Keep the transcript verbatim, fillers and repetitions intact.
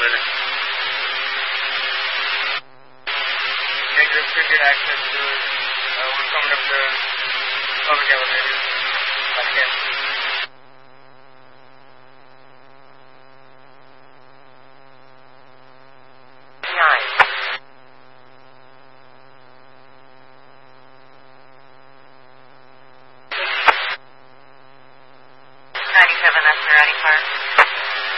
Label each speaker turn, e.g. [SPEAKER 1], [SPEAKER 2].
[SPEAKER 1] elevator. Make restricted access to uh, one coming up the public elevator.